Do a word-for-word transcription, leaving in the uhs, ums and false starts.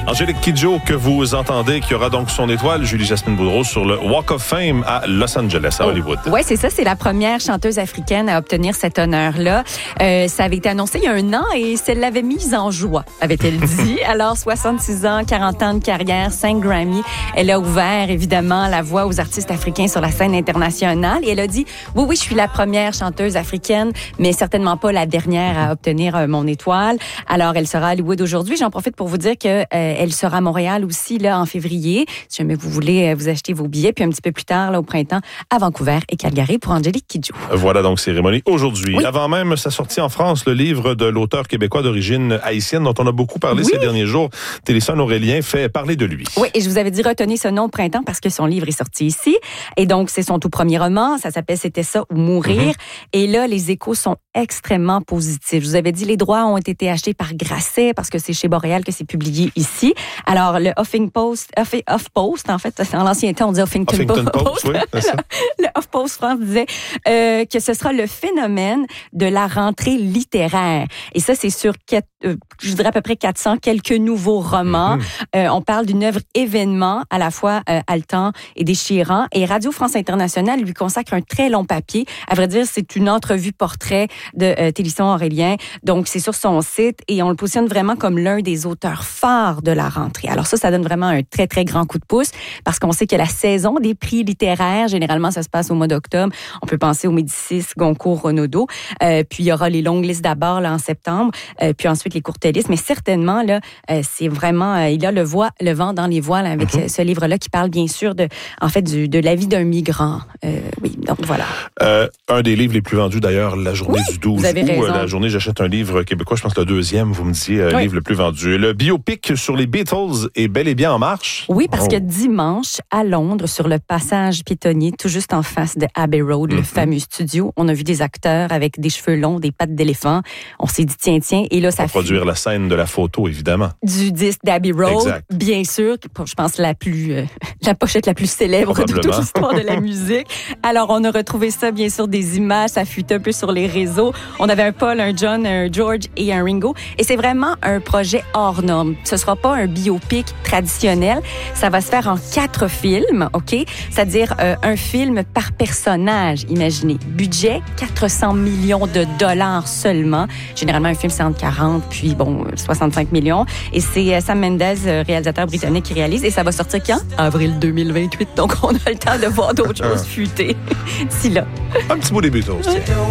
Angélique Kidjo, que vous entendez, qui aura donc son étoile, Julie Jasmine Boudreau, sur le Walk of Fame à Los Angeles, à Hollywood. Oui, c'est ça. C'est la première chanteuse africaine à obtenir cet honneur-là. Euh, ça avait été annoncé il y a un an et ça l'avait mise en joie, avait-elle dit. Alors, soixante-six ans, quarante ans de carrière, cinq Grammy. Elle a ouvert, évidemment, la voie aux artistes africains sur la scène internationale. Et elle a dit, oui, oui, je suis la première chanteuse africaine, mais certainement pas la dernière à obtenir euh, mon étoile. Alors, elle sera à Hollywood aujourd'hui. J'en profite pour vous dire que euh, elle sera à Montréal aussi là en février. Si jamais vous voulez euh, vous acheter vos billets, puis un petit peu plus tard, là au printemps, à Vancouver et Calgary pour Angélique Kidjo. Voilà donc cérémonie aujourd'hui. Oui. Avant même sa sortie en France, le livre de l'auteur québécois d'origine haïtienne dont on a beaucoup parlé Oui. ces derniers jours, Téléson Aurélien, fait parler de lui. Oui, et je vous avais dit retenez ce nom au printemps parce que son livre est sorti ici. Et donc, c'est son tout premier roman. Ça s'appelle C'était ça ou mourir. Mm-hmm. Et là, les échos sont extrêmement positifs. Je vous avais dit, les droits ont été achetés par Grasset parce que c'est chez Boréal que c'est publié ici. Alors, le Huffington Post, Huff Post, en fait, en l'ancien temps, on disait Huffington, Huffington Post. Post, oui, c'est ça. Le Huff Post France disait euh, que ce sera le phénomène de la rentrée littéraire. Et ça, c'est sur, quatre, euh, je dirais à peu près quatre cents quelques nouveaux romans. Mm-hmm. Euh, on parle d'une œuvre événement, à la fois euh, haletant et déchirant. Et Radio France Internationale lui consacre un très long papier. À vrai dire, c'est une entrevue portrait de euh, Téléson Aurélien. Donc, c'est sur son site et on le positionne vraiment comme l'un des auteurs phares de la rentrée. Alors ça, ça donne vraiment un très, très grand coup de pouce parce qu'on sait que la saison des prix littéraires, généralement, ça se passe au mois d'octobre. On peut penser au Médicis, Goncourt, Renaudot. Euh, puis, il y aura les longues listes d'abord là, en septembre, euh, puis ensuite les courtes listes. Mais certainement, là, euh, c'est vraiment... Euh, il y a le, voix, le vent dans les voiles avec mm-hmm. ce livre-là qui parle bien sûr de, en fait, du, de la vie d'un migrant. Euh, oui, donc voilà. Euh, un des livres les plus vendus d'ailleurs, la journée oui, du douze vous avez août, raison. La journée j'achète un livre québécois, je pense le deuxième, vous me disiez, euh, oui. livre le plus vendu. Le biopic sur les Beatles est bel et bien en marche. Oui, parce oh. que dimanche, à Londres, sur le passage piétonnier, tout juste en face de Abbey Road, mm-hmm. le fameux studio, on a vu des acteurs avec des cheveux longs, des pattes d'éléphant. On s'est dit, tiens, tiens, et là, ça Pour produire la scène de la photo, évidemment. Du disque d'Abbey Road, exact. Bien sûr, je pense la plus, euh, la pochette la plus célèbre de toute l'histoire de la musique. Alors, on a retrouvé ça, bien sûr, des images, ça fuite un peu sur les réseaux. On avait un Paul, un John, un George et un Ringo. Et c'est vraiment un projet hors norme. Ce sera pas un biopic traditionnel. Ça va se faire en quatre films, OK? C'est-à-dire euh, un film par personnage, imaginez. Budget, quatre cents millions de dollars seulement. Généralement, un film, c'est entre quarante puis, bon, soixante-cinq millions. Et c'est euh, Sam Mendes, euh, réalisateur britannique, qui réalise. Et ça va sortir quand? Avril deux mille vingt-huit. Donc, on a le temps de voir d'autres choses fuiter d'ici là. Un petit bout des Beatles, tiens.